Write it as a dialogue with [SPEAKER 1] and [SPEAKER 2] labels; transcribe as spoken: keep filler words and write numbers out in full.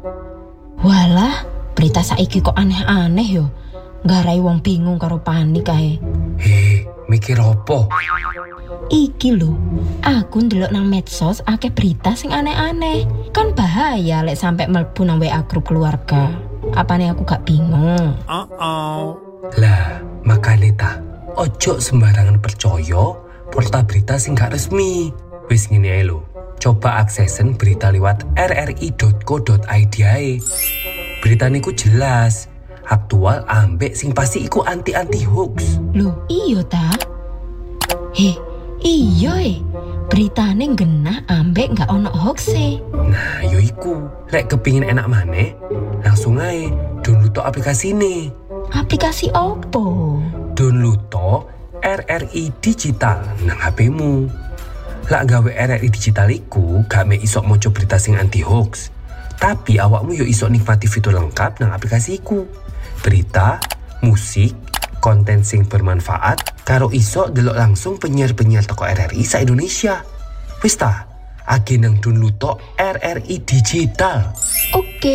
[SPEAKER 1] Walah, berita saiki kok aneh-aneh yo. Nggarai wong bingung karo panik kae.
[SPEAKER 2] Hei, mikir opo?
[SPEAKER 1] Iki lho, aku ndelok nang medsos akeh berita sing aneh-aneh. Kan bahaya lek sampe mlebu nang W A grup keluarga. Apane aku gak bingung.
[SPEAKER 3] Uh-oh.
[SPEAKER 2] Lah, makane ta, ojo sembarangan percaya portal berita sing gak resmi. Wis ngene ae lho. Coba aksesen berita liwat r r i dot co dot i d ae. Berita niku jelas, aktual ambek sing pasti iku anti-anti hoax.
[SPEAKER 1] Loh, iya ta? Heh, iya eh. Beritane genah ambek gak ono hoax e.
[SPEAKER 2] Nah, yo iku. Lek kepingin enak maneh, langsung ae download to aplikasi ini.
[SPEAKER 1] Aplikasi opo?
[SPEAKER 2] Download to R R I Digital nang H P-mu. Lak gawe R R I Digital iku gak mek isok moco berita sing anti hoax, tapi awakmu yo isok nikmati fitur lengkap nang aplikasi iku. Berita, musik, konten sing bermanfaat, karo isok delok langsung penyiar-penyiar toko R R I sa Indonesia. Wis ta, agi nang download to R R I Digital.
[SPEAKER 1] Oke.